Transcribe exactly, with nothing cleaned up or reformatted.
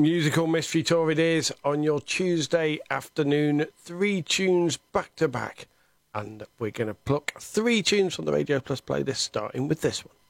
Musical Mystery Tour it is on your Tuesday afternoon. Three tunes back to back. And we're going to pluck three tunes from the Radio Plus playlist, starting with this one.